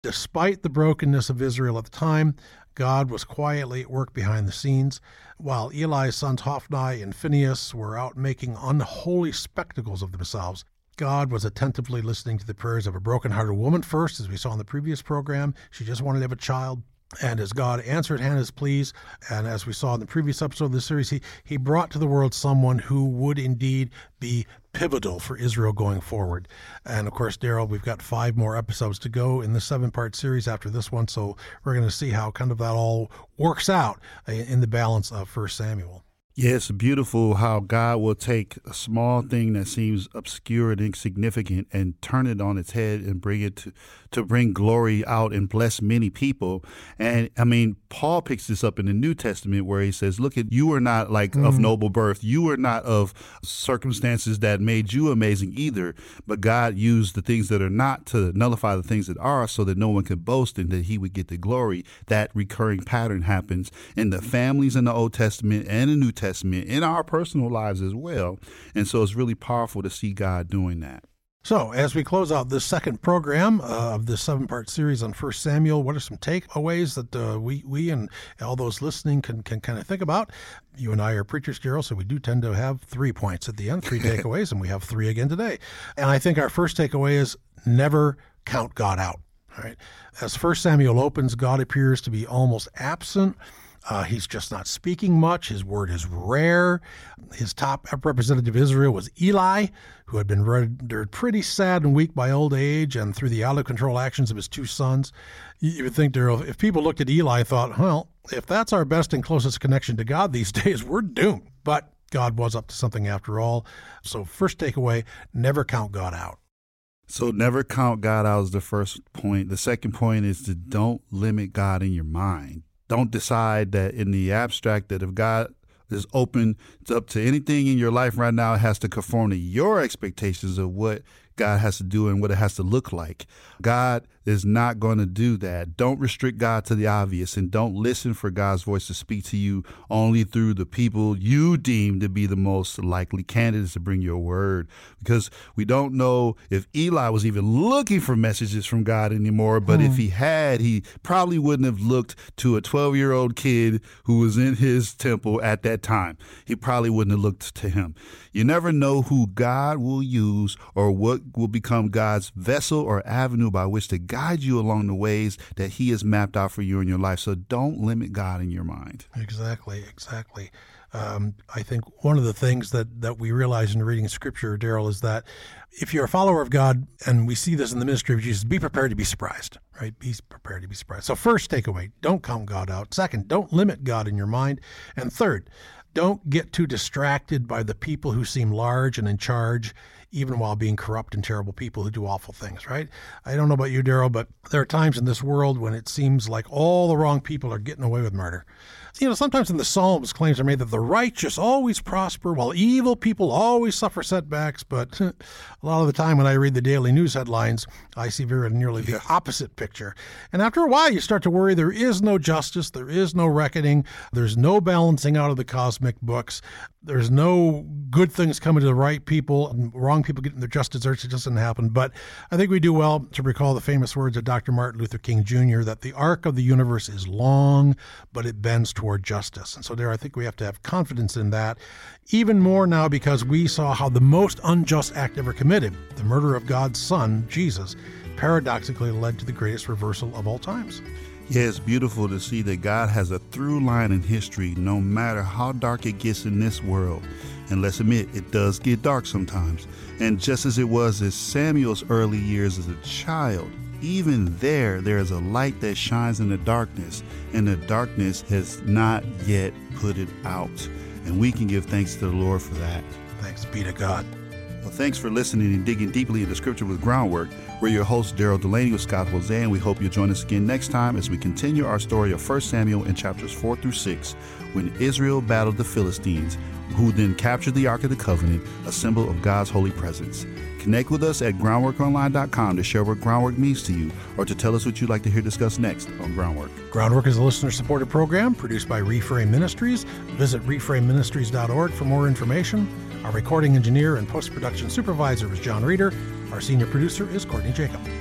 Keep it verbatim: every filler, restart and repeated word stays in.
Despite the brokenness of Israel at the time, God was quietly at work behind the scenes. While Eli's sons Hophni and Phinehas were out making unholy spectacles of themselves, God was attentively listening to the prayers of a broken-hearted woman first, as we saw in the previous program. She just wanted to have a child. And as God answered Hannah's pleas, and as we saw in the previous episode of the series, he, he brought to the world someone who would indeed be pivotal for Israel going forward. And of course, Daryl, we've got five more episodes to go in the seven-part series after this one, so we're going to see how kind of that all works out in the balance of First Samuel. Yeah, it's beautiful how God will take a small thing that seems obscure and insignificant and turn it on its head and bring it to, to bring glory out and bless many people. And I mean, Paul picks this up in the New Testament where he says, look, at you are not like mm. of noble birth. You are not of circumstances that made you amazing either. But God used the things that are not to nullify the things that are so that no one could boast and that he would get the glory. That recurring pattern happens in the families in the Old Testament and the New Testament, in our personal lives as well. And so it's really powerful to see God doing that. So as we close out this second program uh, of this seven-part series on First Samuel, what are some takeaways that uh, we we and all those listening can, can kind of think about? You and I are preachers, Daryl, so we do tend to have three points at the end, three takeaways, and we have three again today. And I think our first takeaway is never count God out. All right. As First Samuel opens, God appears to be almost absent. Uh, he's just not speaking much. His word is rare. His top representative of Israel was Eli, who had been rendered pretty sad and weak by old age and through the out-of-control actions of his two sons. You would think, Daryl, if people looked at Eli and thought, well, if that's our best and closest connection to God these days, we're doomed. But God was up to something after all. So first takeaway, never count God out. So never count God out is the first point. The second point is to don't limit God in your mind. Don't decide that in the abstract that if God is open to up to anything in your life right now, it has to conform to your expectations of what God has to do and what it has to look like. God is not going to do that. Don't restrict God to the obvious, and don't listen for God's voice to speak to you only through the people you deem to be the most likely candidates to bring your word, because we don't know if Eli was even looking for messages from God anymore. But mm. if he had, he probably wouldn't have looked to a twelve-year-old kid who was in his temple at that time. He probably wouldn't have looked to him. You never know who God will use or what will become God's vessel or avenue by which to guide you along the ways that he has mapped out for you in your life. So don't limit God in your mind. Exactly, exactly. Um, I think one of the things that, that we realize in reading Scripture, Daryl, is that if you're a follower of God, and we see this in the ministry of Jesus, be prepared to be surprised, right? Be prepared to be surprised. So first takeaway, don't count God out. Second, don't limit God in your mind. And third, don't get too distracted by the people who seem large and in charge, even while being corrupt and terrible people who do awful things, right? I don't know about you, Daryl, but there are times in this world when it seems like all the wrong people are getting away with murder. You know, sometimes in the Psalms, claims are made that the righteous always prosper while evil people always suffer setbacks. But a lot of the time when I read the daily news headlines, I see very nearly the opposite picture. And after a while, you start to worry there is no justice, there is no reckoning, there's no balancing out of the cosmic books, there's no good things coming to the right people and wrong people getting their just desserts. It just doesn't happen. But I think we do well to recall the famous words of Doctor Martin Luther King Junior that the arc of the universe is long, but it bends toward justice. And so there, I think we have to have confidence in that, even more now because we saw how the most unjust act ever committed, the murder of God's son, Jesus, paradoxically led to the greatest reversal of all times. Yeah, it's beautiful to see that God has a through line in history, no matter how dark it gets in this world. And let's admit, it does get dark sometimes. And just as it was in Samuel's early years as a child, even there, there is a light that shines in the darkness, and the darkness has not yet put it out. And we can give thanks to the Lord for that. Thanks be to God. Well, thanks for listening and digging deeply into Scripture with Groundwork. We're your hosts, Daryl Delaney with Scott Jose, and we hope you'll join us again next time as we continue our story of First Samuel in chapters four through six, when Israel battled the Philistines, who then captured the Ark of the Covenant, a symbol of God's holy presence. Connect with us at groundwork online dot com to share what Groundwork means to you, or to tell us what you'd like to hear discussed next on Groundwork. Groundwork is a listener-supported program produced by Reframe Ministries. Visit reframe ministries dot org for more information. Our recording engineer and post-production supervisor is John Reeder. Our senior producer is Courtney Jacob.